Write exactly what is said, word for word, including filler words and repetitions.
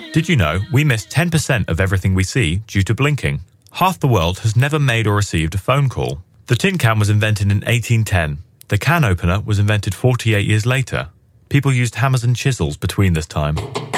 Did you know we miss ten percent of everything we see due to blinking? Half the world has never made or received a phone call. The tin can was invented in eighteen ten. The can opener was invented forty-eight years later. People used hammers and chisels between this time.